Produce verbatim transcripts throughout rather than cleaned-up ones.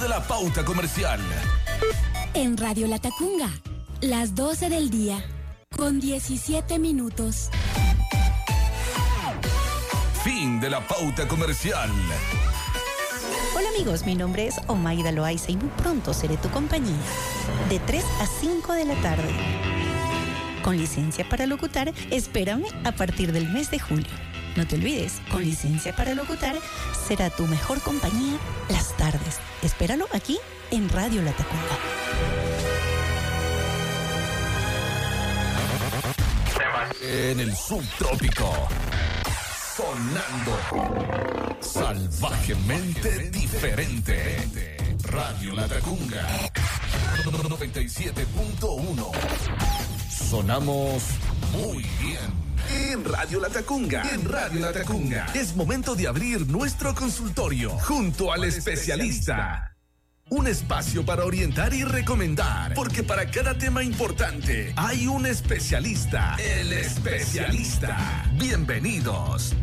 de la pauta comercial. En Radio Latacunga, las doce del día, con diecisiete minutos. Fin de la pauta comercial. Hola amigos, mi nombre es Omaida Loaiza y muy pronto seré tu compañía, de tres a cinco de la tarde. Con licencia para locutar, espérame a partir del mes de julio. No te olvides, con licencia para locutar, será tu mejor compañía las tardes. Espéralo aquí en Radio Latacunga. En el subtrópico, sonando salvajemente diferente. Radio Latacunga noventa y siete punto uno. Sonamos muy bien. En Radio Latacunga, en Radio Latacunga, es momento de abrir nuestro consultorio junto al especialista. Un espacio para orientar y recomendar, porque para cada tema importante hay un especialista. El especialista. Bienvenidos.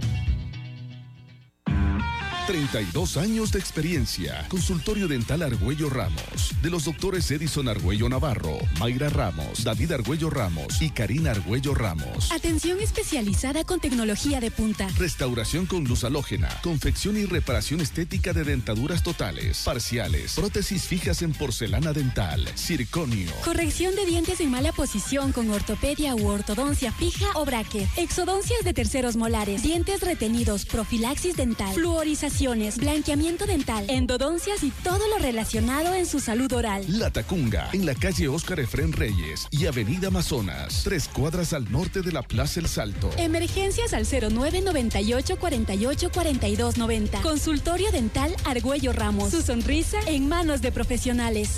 treinta y dos años de experiencia. Consultorio Dental Argüello Ramos. De los doctores Edison Argüello Navarro, Mayra Ramos, David Argüello Ramos y Karina Argüello Ramos. Atención especializada con tecnología de punta. Restauración con luz halógena. Confección y reparación estética de dentaduras totales, parciales, prótesis fijas en porcelana dental, circonio. Corrección de dientes en mala posición con ortopedia u ortodoncia fija o bracket. Exodoncias de terceros molares. Dientes retenidos. Profilaxis dental. Fluorización. Blanqueamiento dental, endodoncias y todo lo relacionado en su salud oral. Latacunga, en la calle Óscar Efrén Reyes y Avenida Amazonas, tres cuadras al norte de la Plaza El Salto. Emergencias al cero nueve noventa y ocho cuarenta y ocho cuarenta y dos noventa. Consultorio Dental Argüello Ramos. Su sonrisa en manos de profesionales.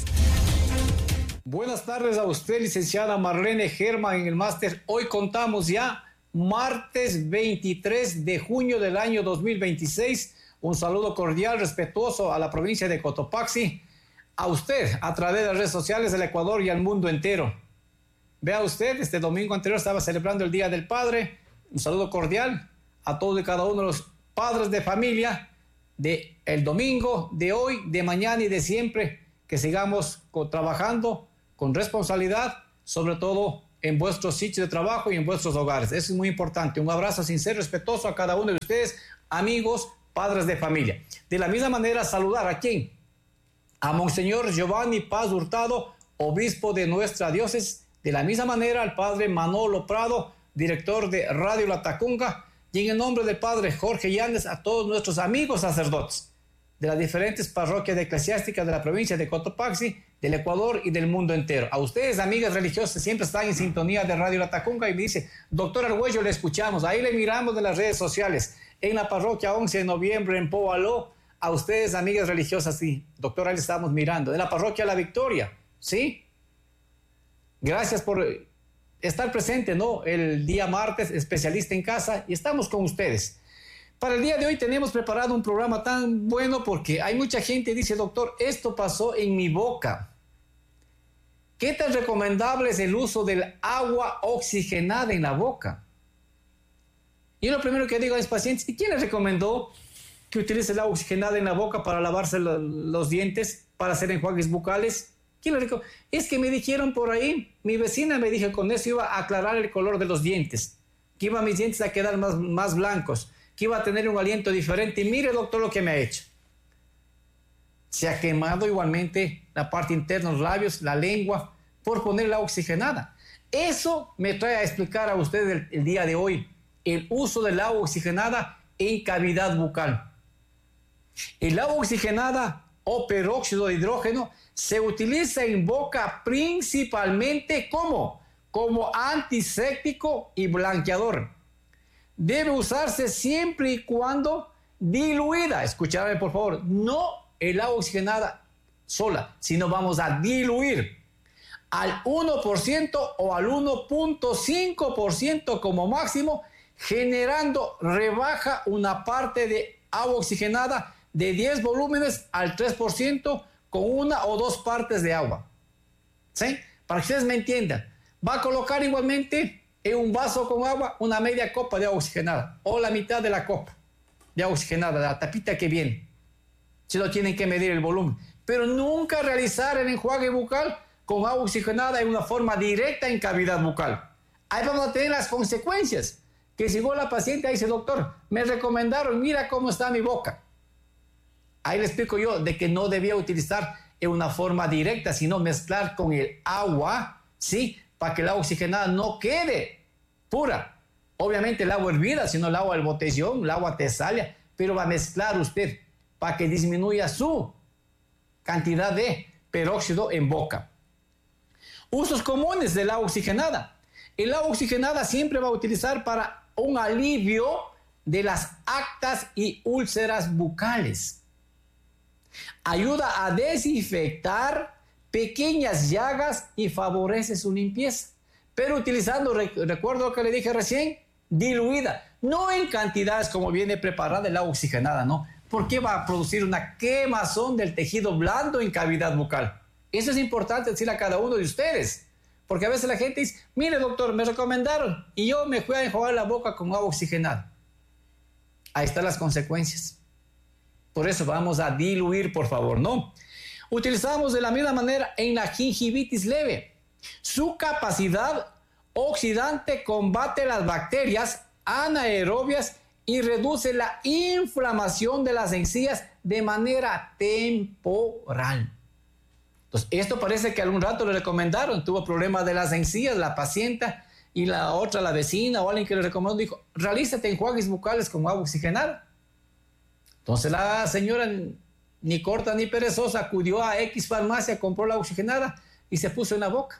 Buenas tardes a usted, licenciada Marlene Germán, en el máster. Hoy contamos ya martes veintitrés de junio del año dos mil veintiséis. Un saludo cordial, respetuoso a la provincia de Cotopaxi, a usted a través de las redes sociales del Ecuador y al mundo entero. Vea usted, este domingo anterior estaba celebrando el Día del Padre. Un saludo cordial a todos y cada uno de los padres de familia de el domingo, de hoy, de mañana y de siempre. Que sigamos con, trabajando con responsabilidad, sobre todo en vuestros sitios de trabajo y en vuestros hogares. Eso es muy importante. Un abrazo sincero, respetuoso a cada uno de ustedes, amigos, padres de familia. De la misma manera, saludar a quién? A Monseñor Giovanni Paz Hurtado, obispo de nuestra diócesis. De la misma manera, al padre Manolo Prado, director de Radio Latacunga. Y en el nombre del padre Jorge Yáñez, a todos nuestros amigos sacerdotes de las diferentes parroquias eclesiásticas de la provincia de Cotopaxi, del Ecuador y del mundo entero. A ustedes, amigas religiosas, siempre están en sintonía de Radio Latacunga y me dice, doctor Argüello, le escuchamos, ahí le miramos de las redes sociales, en la parroquia once de noviembre en Poaló. A ustedes, amigas religiosas, sí, doctor, ahí le estamos mirando, de la parroquia La Victoria, ¿sí? Gracias por estar presente, ¿no? El día martes, especialista en casa, y estamos con ustedes. Para el día de hoy tenemos preparado un programa tan bueno porque hay mucha gente que dice, doctor, esto pasó en mi boca. ¿Qué tan recomendable es el uso del agua oxigenada en la boca? Yo lo primero que digo a mis pacientes, ¿y quién les recomendó que utilice el agua oxigenada en la boca para lavarse lo, los dientes, para hacer enjuagues bucales? ¿Quién les recomendó? Es que me dijeron por ahí, mi vecina me dijo que con eso iba a aclarar el color de los dientes, que iban mis dientes a quedar más, más blancos, que iba a tener un aliento diferente. Y mire, doctor, lo que me ha hecho. Se ha quemado igualmente la parte interna, los labios, la lengua, por poner la oxigenada. Eso me trae a explicar a ustedes el, el día de hoy el uso del agua oxigenada en cavidad bucal. El agua oxigenada o peróxido de hidrógeno se utiliza en boca principalmente como, como antiséptico y blanqueador. Debe usarse siempre y cuando diluida. Escuchadme por favor, no el agua oxigenada sola, sino vamos a diluir al uno por ciento o al uno punto cinco por ciento como máximo, generando rebaja una parte de agua oxigenada de diez volúmenes al tres por ciento con una o dos partes de agua. ¿Sí? Para que ustedes me entiendan, va a colocar igualmente en un vaso con agua una media copa de agua oxigenada o la mitad de la copa de agua oxigenada, la tapita que viene. Si no tienen que medir el volumen. pero nunca realizar el enjuague bucal con agua oxigenada en una forma directa en cavidad bucal. Ahí vamos a tener las consecuencias. Que si llegó la paciente, ahí dice, doctor, me recomendaron, mira cómo está mi boca. Ahí le explico yo de que no debía utilizar en una forma directa, sino mezclar con el agua, ¿sí? Para que el agua oxigenada no quede pura. Obviamente el agua hervida, sino el agua del botellón, el agua tesalia, pero va a mezclar usted para que disminuya su cantidad de peróxido en boca. Usos comunes del agua oxigenada. El agua oxigenada siempre va a utilizar para un alivio de las actas y úlceras bucales. Ayuda a desinfectar pequeñas llagas y favorece su limpieza. Pero utilizando, recuerdo lo que le dije recién, diluida. No en cantidades como viene preparada el agua oxigenada, ¿no? Porque va a producir una quemazón del tejido blando en cavidad bucal. Eso es importante decirle a cada uno de ustedes. Porque a veces la gente dice, mire doctor, me recomendaron y yo me fui a enjuagar la boca con agua oxigenada. Ahí están las consecuencias. Por eso vamos a diluir, por favor, ¿no? Utilizamos de la misma manera en la gingivitis leve. Su capacidad oxidante combate las bacterias anaerobias y reduce la inflamación de las encías de manera temporal. Entonces, esto parece que algún rato le recomendaron, tuvo problemas de las encías, la paciente, y la otra, la vecina o alguien que le recomendó, dijo, realízate enjuagues bucales con agua oxigenada. Entonces la señora, ni corta ni perezosa, acudió a X farmacia, compró la oxigenada y se puso en la boca.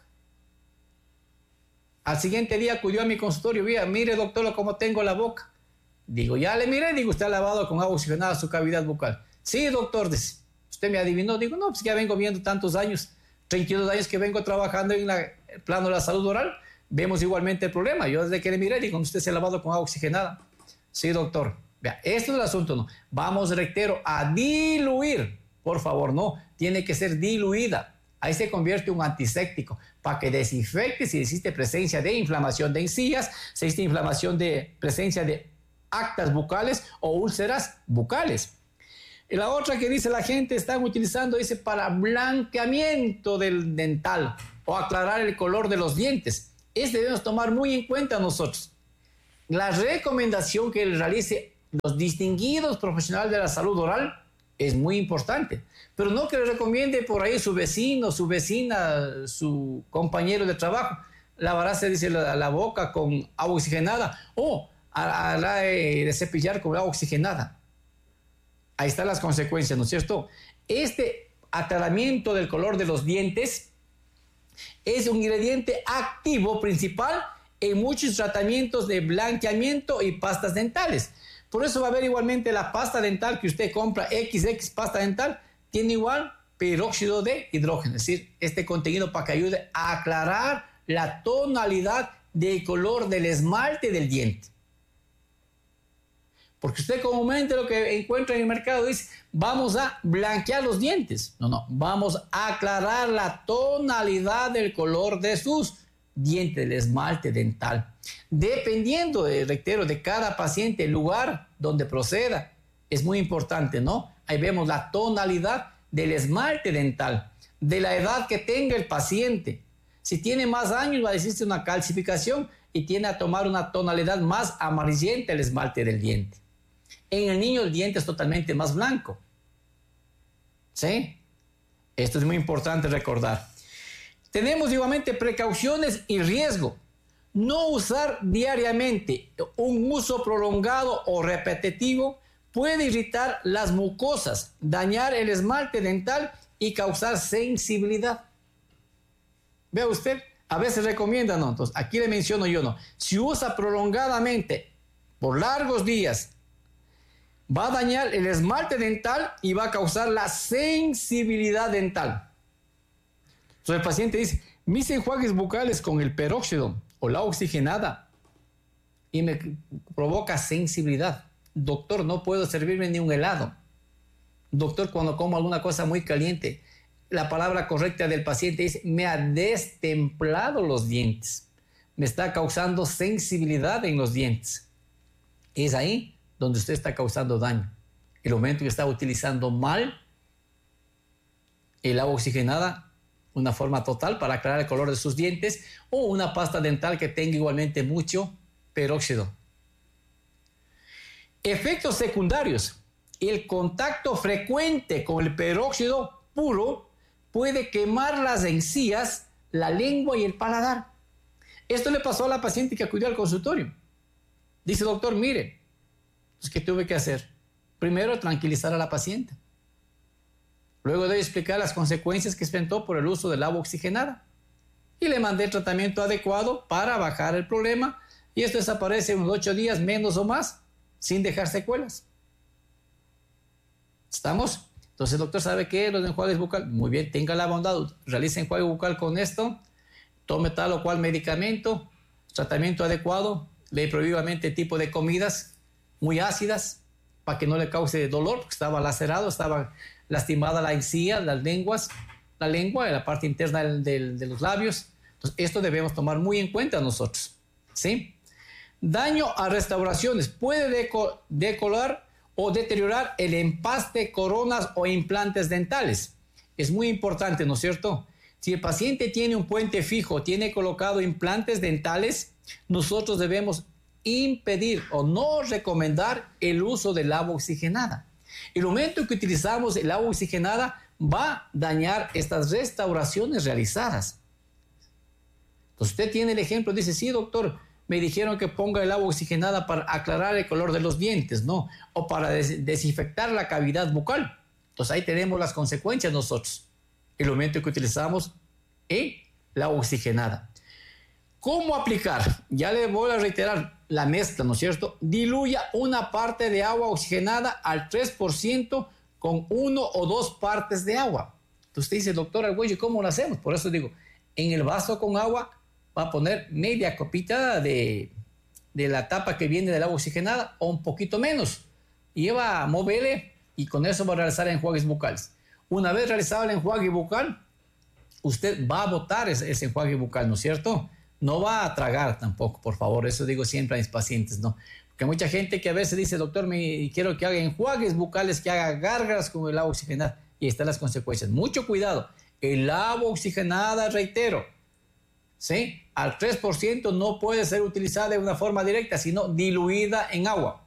Al siguiente día acudió a mi consultorio, mire doctor, cómo tengo la boca. Digo, ya le miré, digo, usted ha lavado con agua oxigenada su cavidad bucal. Sí, doctor, dice, usted me adivinó. Digo, no, pues ya vengo viendo tantos años, treinta y dos años que vengo trabajando en la, el plano de la salud oral, vemos igualmente el problema. Yo desde que le miré, digo, usted se ha lavado con agua oxigenada. Sí, doctor. Vea, esto es el asunto, ¿no? Vamos, reitero, a diluir, por favor, no, tiene que ser diluida. Ahí se convierte en un antiséptico para que desinfecte si existe presencia de inflamación de encías, si existe inflamación de presencia de actas bucales o úlceras bucales. Y la otra que dice la gente están utilizando, dice, para blanqueamiento del dental o aclarar el color de los dientes. Este debemos tomar muy en cuenta nosotros. La recomendación que realice los distinguidos profesionales de la salud oral es muy importante, pero no que le recomiende por ahí su vecino, su vecina, su compañero de trabajo, lavarse, dice, la, la boca con agua oxigenada o a, a la de cepillar con agua oxigenada. Ahí están las consecuencias, ¿no es cierto? Este aclaramiento del color de los dientes es un ingrediente activo principal en muchos tratamientos de blanqueamiento y pastas dentales. Por eso va a haber igualmente la pasta dental que usted compra, equis equis pasta dental, tiene igual peróxido de hidrógeno, es decir, este contenido para que ayude a aclarar la tonalidad del color del esmalte del diente. Porque usted comúnmente lo que encuentra en el mercado dice, vamos a blanquear los dientes. No, no, vamos a aclarar la tonalidad del color de sus dientes, del esmalte dental. Dependiendo, de, reitero, de cada paciente, el lugar donde proceda, es muy importante, ¿no? Ahí vemos la tonalidad del esmalte dental, de la edad que tenga el paciente. Si tiene más años, va a decirse una calcificación y tiene a tomar una tonalidad más amarillenta el esmalte del diente. En el niño el diente es totalmente más blanco. ¿Sí? Esto es muy importante recordar. Tenemos igualmente precauciones y riesgo. No usar diariamente. Un uso prolongado o repetitivo puede irritar las mucosas, dañar el esmalte dental y causar sensibilidad. Vea usted, a veces recomiendan, ¿no? Entonces, aquí le menciono yo, ¿no? Si usa prolongadamente por largos días, va a dañar el esmalte dental y va a causar la sensibilidad dental. Entonces el paciente dice, mis enjuagues bucales con el peróxido o la oxigenada y me provoca sensibilidad. Doctor, no puedo servirme ni un helado. Doctor, cuando como alguna cosa muy caliente, la palabra correcta del paciente dice, me ha destemplado los dientes. Me está causando sensibilidad en los dientes. Es ahí donde usted está causando daño. El momento que está utilizando mal el agua oxigenada, una forma total para aclarar el color de sus dientes, o una pasta dental que tenga igualmente mucho peróxido. Efectos secundarios. El contacto frecuente con el peróxido puro puede quemar las encías, la lengua y el paladar. Esto le pasó a la paciente que acudió al consultorio. Dice, doctor, mire, pues, ¿qué tuve que hacer? Primero, tranquilizar a la paciente. Luego de explicar las consecuencias que enfrentó por el uso del agua oxigenada. Y le mandé el tratamiento adecuado para bajar el problema. Y esto desaparece en unos ocho días, menos o más, sin dejar secuelas. ¿Estamos? Entonces, doctor, ¿sabe qué? Los enjuagues bucales, muy bien, tenga la bondad, realice enjuague bucal con esto, tome tal o cual medicamento, tratamiento adecuado, le prohibidamente tipo de comidas muy ácidas para que no le cause dolor, porque estaba lacerado, estaba lastimada la encía, las lenguas, la lengua, la parte interna del, del, de los labios. Entonces, esto debemos tomar muy en cuenta nosotros, ¿sí? Daño a restauraciones. Puede deco, decolar o deteriorar el empaste, coronas o implantes dentales. Es muy importante, ¿no es cierto? Si el paciente tiene un puente fijo, tiene colocado implantes dentales, nosotros debemos impedir o no recomendar el uso del agua oxigenada. El momento que utilizamos el agua oxigenada va a dañar estas restauraciones realizadas. Entonces usted tiene el ejemplo, dice, sí, doctor, me dijeron que ponga el agua oxigenada para aclarar el color de los dientes, ¿no? O para des desinfectar la cavidad bucal. Entonces ahí tenemos las consecuencias nosotros. El momento que utilizamos el agua oxigenada. ¿Cómo aplicar? Ya le voy a reiterar la mezcla, ¿no es cierto? Diluya una parte de agua oxigenada al tres por ciento con uno o dos partes de agua. Entonces usted dice, doctor Argüello, ¿cómo lo hacemos? Por eso digo, en el vaso con agua va a poner media copita de, de la tapa que viene del agua oxigenada o un poquito menos. Y va a moverle y con eso va a realizar enjuagues bucales. Una vez realizado el enjuague bucal, usted va a botar ese, ese enjuague bucal, ¿no es cierto? No va a tragar tampoco, por favor. Eso digo siempre a mis pacientes, ¿no? Porque hay mucha gente que a veces dice, doctor, me, quiero que haga enjuagues bucales, que haga gárgaras con el agua oxigenada. Y están las consecuencias. Mucho cuidado. El agua oxigenada, reitero, ¿sí? Al tres por ciento no puede ser utilizada de una forma directa, sino diluida en agua.